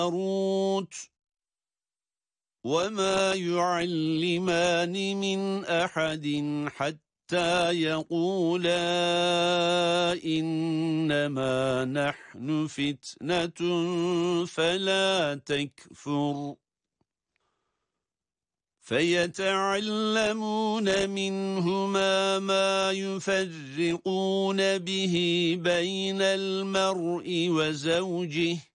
هاروت وما يعلمان من أحد حتى يقولا إنما نحن فتنة فلا تكفر فيتعلمون منهما ما يفرقون به بين المرء وزوجه